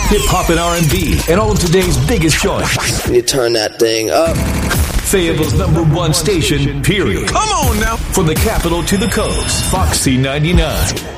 hip-hop and R&B, and all of today's biggest joints. You turn that thing up. Fayetteville's #1 station, period. Come on now. From the capital to the coast, Foxy 99.